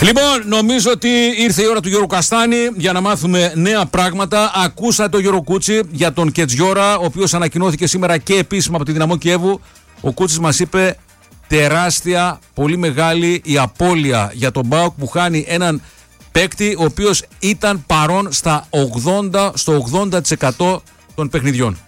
Λοιπόν, νομίζω ότι ήρθε η ώρα του Γιώργου Καστάνη για να μάθουμε νέα πράγματα. Ακούσατε τον Γιώργο Κούτσι για τον Κετζιόρα, ο οποίος ανακοινώθηκε σήμερα και επίσημα από τη Δυναμό Κιέβου. Ο Κούτσις μας είπε τεράστια, πολύ μεγάλη η απώλεια για τον ΠΑΟΚ που χάνει έναν παίκτη ο οποίος ήταν παρόν στο 80% των παιχνιδιών.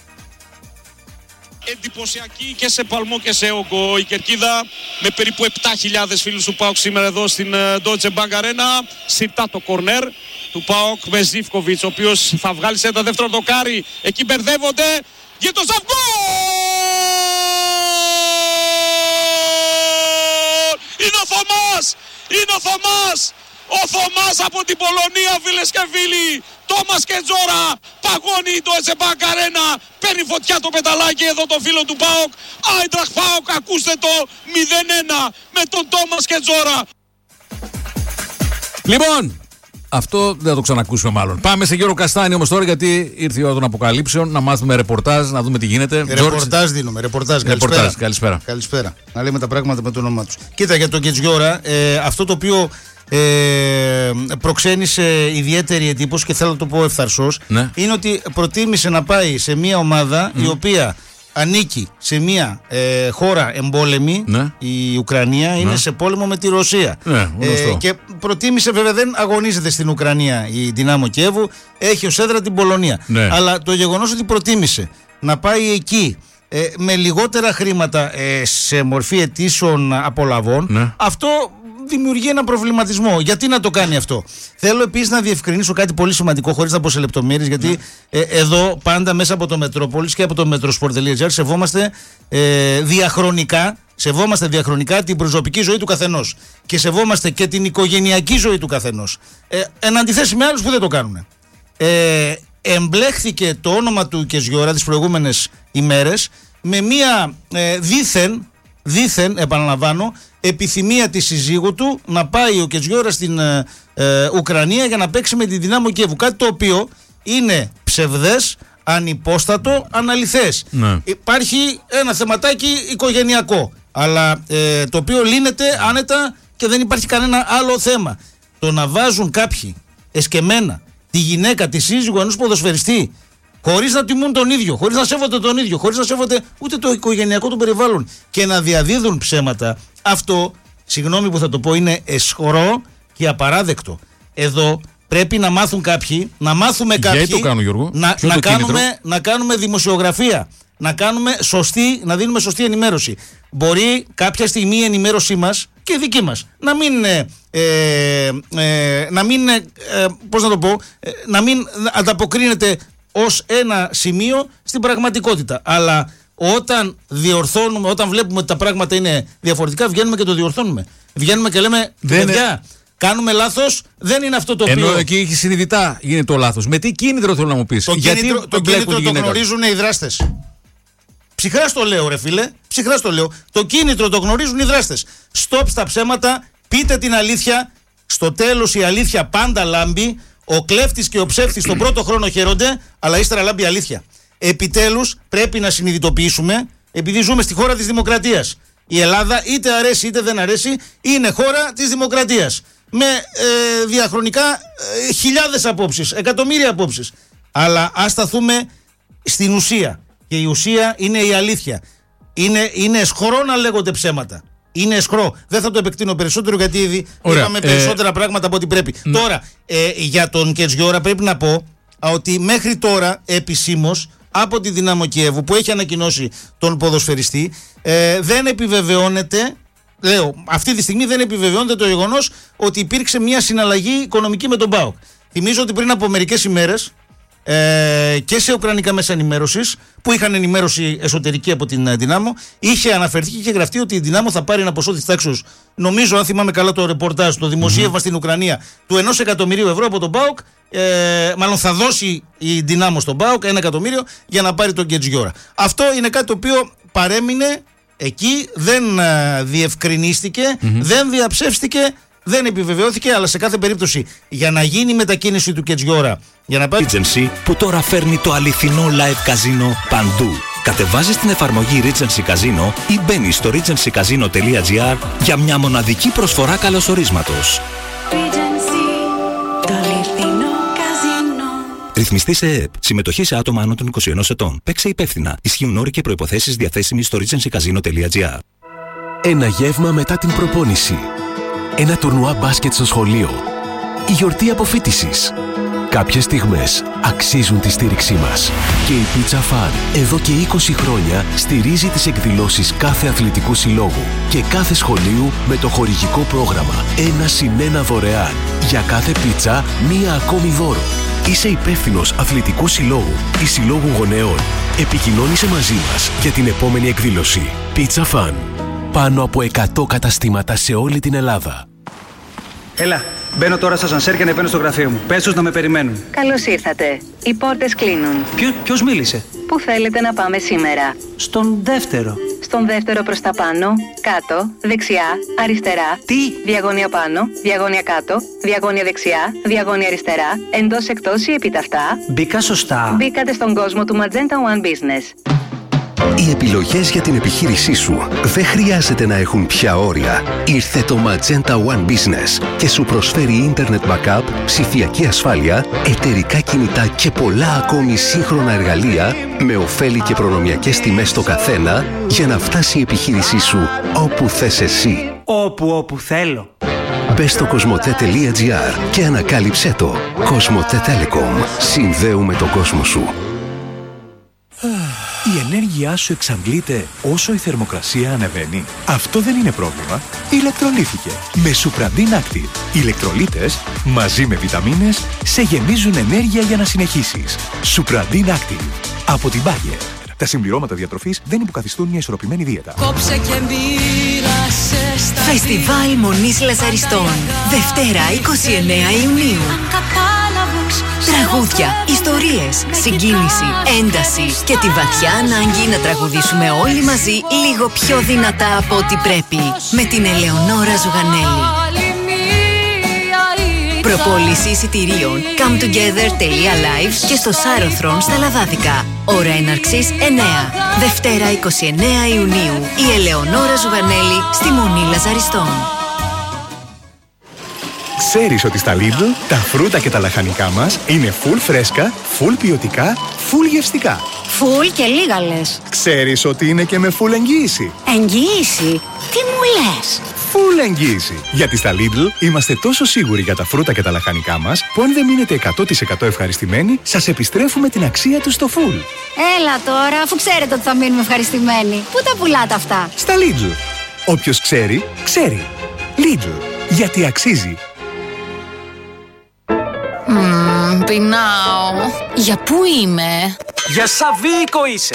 Εντυπωσιακή και σε παλμό και σε όγκο η κερκίδα, με περίπου 7.000 φίλους του ΠΑΟΚ σήμερα εδώ στην Deutsche Bank Arena. Σιρτά το κορνέρ του ΠΑΟΚ με Ζίβκοβιτς, ο οποίος θα βγάλει σε ένα δεύτερο δοκάρι. Εκεί μπερδεύονται για το Ζαυγό! Είναι ο Θωμάς! Είναι ο Θωμάς! Ο Θωμάς από την Πολωνία, φίλες και φίλοι. Τόμας Κετζιόρα, παγώνει η Deutsche Bank Arena. Παίρνει φωτιά το πεταλάκι εδώ το φίλο του ΠΑΟΚ. Άιντραχτ ΠΑΟΚ, ακούστε το 0-1 με τον Τόμας Κετζιόρα. Λοιπόν, αυτό δεν θα το ξανακούσουμε μάλλον. Πάμε σε Γιώργο Καστάνη όμως τώρα, γιατί ήρθε η ώρα των αποκαλύψεων. Να μάθουμε ρεπορτάζ, να δούμε τι γίνεται. Ρεπορτάζ δίνουμε, ρεπορτάζ. Καλησπέρα. Να λέμε τα πράγματα με το όνομά τους. Κοίτα, για τον Κετζιόρα, αυτό το οποίο προξένησε ιδιαίτερη εντύπωση και θέλω να το πω ευθαρσώς, ναι, είναι ότι προτίμησε να πάει σε μια ομάδα η οποία ανήκει σε μια χώρα εμπόλεμη, ναι, η Ουκρανία, είναι σε πόλεμο με τη Ρωσία, και προτίμησε, βέβαια δεν αγωνίζεται στην Ουκρανία η Δυνάμο Κιέβου, έχει ως έδρα την Πολωνία, ναι, αλλά το γεγονός ότι προτίμησε να πάει εκεί με λιγότερα χρήματα σε μορφή αιτήσεων απολαβών, ναι, αυτό δημιουργεί ένα προβληματισμό. Γιατί να το κάνει αυτό? Θέλω επίσης να διευκρινίσω κάτι πολύ σημαντικό, χωρίς να πω σε λεπτομέρειες, γιατί εδώ πάντα μέσα από το Μετρόπολης και από το Metrosport.gr σεβόμαστε διαχρονικά την προσωπική ζωή του καθενός και σεβόμαστε και την οικογενειακή ζωή του καθενός, εν αντιθέσει με άλλους που δεν το κάνουν. Εμπλέχθηκε το όνομα του Κετζιόρα τις προηγούμενες ημέρες με μία δήθεν, επαναλαμβάνω, επιθυμία της συζύγου του να πάει ο Κετζιόρα στην Ουκρανία για να παίξει με τη Δυνάμο Κιέβου. Κάτι το οποίο είναι ψευδές, ανυπόστατο, αναλυθές. Ναι. Υπάρχει ένα θεματάκι οικογενειακό, αλλά το οποίο λύνεται άνετα και δεν υπάρχει κανένα άλλο θέμα. Το να βάζουν κάποιοι εσκεμμένα τη γυναίκα, τη σύζυγο ενός ποδοσφαιριστή, χωρίς να τιμούν τον ίδιο, χωρίς να σέβονται τον ίδιο, χωρίς να σέβονται ούτε το οικογενειακό του περιβάλλον και να διαδίδουν ψέματα, αυτό, συγγνώμη που θα το πω, είναι αισχρό και απαράδεκτο. Εδώ πρέπει να μάθουν κάποιοι, να μάθουμε κάποιοι, το κάνω, Γιώργο. Να κάνουμε δημοσιογραφία, να δίνουμε σωστή ενημέρωση. Μπορεί κάποια στιγμή η ενημέρωσή μας και δική μας να μην ανταποκρίνεται ως ένα σημείο στην πραγματικότητα. Αλλά όταν διορθώνουμε, όταν βλέπουμε ότι τα πράγματα είναι διαφορετικά, βγαίνουμε και το διορθώνουμε. Βγαίνουμε και λέμε, παιδιά, κάνουμε λάθος, δεν είναι αυτό το οποίο. Ενώ εκεί συνειδητά γίνεται το λάθος. Με τι κίνητρο θέλω να μου πεις? Το κίνητρο το γνωρίζουν οι δράστες. Ψυχρά στο λέω, ρε φίλε. Ψυχρά στο λέω. Το κίνητρο το γνωρίζουν οι δράστες. Στοπ στα ψέματα, πείτε την αλήθεια. Στο τέλος η αλήθεια πάντα λάμπει. Ο κλέφτης και ο ψεύτης τον πρώτο χρόνο χαίρονται, αλλά ύστερα λάμπει αλήθεια. Επιτέλους πρέπει να συνειδητοποιήσουμε, επειδή ζούμε στη χώρα της δημοκρατίας. Η Ελλάδα, είτε αρέσει είτε δεν αρέσει, είναι χώρα της δημοκρατίας. Με διαχρονικά χιλιάδες απόψεις, εκατομμύρια απόψεις. Αλλά ας σταθούμε στην ουσία. Και η ουσία είναι η αλήθεια. Είναι αισχρό να λέγονται ψέματα. Είναι αισχρό. Δεν θα το επεκτείνω περισσότερο, γιατί ήδη είπαμε περισσότερα πράγματα από ό,τι πρέπει. Τώρα, για τον Κετζιόρα πρέπει να πω ότι μέχρι τώρα επισήμως από τη Δυνάμο Κιέβου, που έχει ανακοινώσει τον ποδοσφαιριστή, δεν επιβεβαιώνεται, αυτή τη στιγμή δεν επιβεβαιώνεται το γεγονός ότι υπήρξε μια συναλλαγή οικονομική με τον ΠΑΟΚ. Θυμίζω ότι πριν από μερικές ημέρες και σε ουκρανικά μέσα ενημέρωσης, που είχαν ενημέρωση εσωτερική από την Δυνάμο, είχε αναφερθεί και είχε γραφτεί ότι η Δυνάμο θα πάρει ένα ποσό της τάξης, νομίζω, αν θυμάμαι καλά το ρεπορτάζ, το δημοσίευμα στην Ουκρανία, του 1 εκατομμυρίου ευρώ από τον ΠΑΟΚ. Μάλλον θα δώσει η Δυνάμο στον ΠΑΟΚ 1 εκατομμύριο για να πάρει τον Κετζιόρα. Αυτό είναι κάτι το οποίο παρέμεινε εκεί, δεν διευκρινίστηκε, δεν διαψεύστηκε, δεν επιβεβαιώθηκε, αλλά σε κάθε περίπτωση για να γίνει η μετακίνηση του Κετζιόρα, για να πάει Agency, που τώρα φέρνει το αληθινό live καζίνο παντού. Κατεβάζεις την εφαρμογή Regency Casino ή μπαίνεις στο regencycasino.gr για μια μοναδική προσφορά καλωσορίσματος. Ρυθμιστή σε ΕΕΠ. Συμμετοχή σε άτομα άνω των 21 ετών. Παίξε υπεύθυνα. Ισχύουν όροι και προϋποθέσεις διαθέσιμοι στο regencycasino.gr. Ένα γεύμα μετά την προπόνηση. Ένα τουρνουά μπάσκετ στο σχολείο. Η γιορτή αποφοίτησης. Κάποιες στιγμές αξίζουν τη στήριξή μας. Και η Pizza Fun εδώ και 20 χρόνια στηρίζει τις εκδηλώσεις κάθε αθλητικού συλλόγου και κάθε σχολείου με το χορηγικό πρόγραμμα 1+1 δωρεάν. Για κάθε πίτσα, μία ακόμη δώρο. Είσαι υπεύθυνος αθλητικού συλλόγου ή συλλόγου γονέων. Επικοινώνησε μαζί μας για την επόμενη εκδήλωση. Pizza Fun. Πάνω από 100 καταστήματα σε όλη την Ελλάδα. Έλα, μπαίνω τώρα στο ασανσέρ και ανεβαίνω στο γραφείο μου. Πες τους να με περιμένουν. Καλώς ήρθατε. Οι πόρτες κλείνουν. Ποιος μίλησε? Πού θέλετε να πάμε σήμερα? Στον δεύτερο. Στον δεύτερο προς τα πάνω, κάτω, δεξιά, αριστερά. Τι? Διαγώνια πάνω, διαγώνια κάτω, διαγώνια δεξιά, διαγώνια αριστερά, εντός εκτός ή επιταυτά. Μπήκα σωστά. Μπήκατε στον κόσμο του Magenta One Business. Οι επιλογές για την επιχείρησή σου δεν χρειάζεται να έχουν πια όρια. Ήρθε το Magenta One Business και σου προσφέρει Internet Backup, ψηφιακή ασφάλεια, εταιρικά κινητά και πολλά ακόμη σύγχρονα εργαλεία με ωφέλη και προνομιακές τιμές στο καθένα για να φτάσει η επιχείρησή σου όπου θες εσύ. Όπου θέλω. Μπες στο cosmote.gr και ανακάλυψέ το. Cosmote Telecom. Συνδέουμε τον κόσμο σου. Η ενέργειά σου εξαντλείται όσο η θερμοκρασία ανεβαίνει. Αυτό δεν είναι πρόβλημα. Ηλεκτρολίθηκε με Supradin Active. Οι ηλεκτρολίτες μαζί με βιταμίνες σε γεμίζουν ενέργεια για να συνεχίσεις. Supradin Active. Από την Bayer. Τα συμπληρώματα διατροφής δεν υποκαθιστούν μια ισορροπημένη δίαιτα. Φεστιβάλ Μονής Λαζαριστών. Δευτέρα 29 Ιουνίου. Τραγούδια, ιστορίες, συγκίνηση, ένταση και τη βαθιά ανάγκη να τραγουδήσουμε όλοι μαζί λίγο πιο δυνατά από ό,τι πρέπει. Με την Ελεονόρα Ζουγανέλη. Προπόληση εισιτηρίων cometogether.live και στο Σάρωθρον στα Λαδάδικα. Ώρα έναρξης 9. Δευτέρα 29 Ιουνίου. Η Ελεονόρα Ζουγανέλη στη Μονή Λαζαριστών. Ξέρεις ότι στα Lidl τα φρούτα και τα λαχανικά μας είναι full φρέσκα, full ποιοτικά, full γευστικά. Full και λίγα λες. Ξέρεις ότι είναι και με full εγγύηση. Εγγύηση? Τι μου λες? Full εγγύηση. Γιατί στα Lidl είμαστε τόσο σίγουροι για τα φρούτα και τα λαχανικά μας που αν δεν μείνετε 100% ευχαριστημένοι, σας επιστρέφουμε την αξία τους στο full. Έλα τώρα, αφού ξέρετε ότι θα μείνουμε ευχαριστημένοι. Πού τα πουλάτε αυτά? Στα Lidl. Όποιος ξέρει, ξέρει. Lidl. Γιατί αξίζει. Πεινάω. Για πού είμαι? Για Σαββίκο είσαι.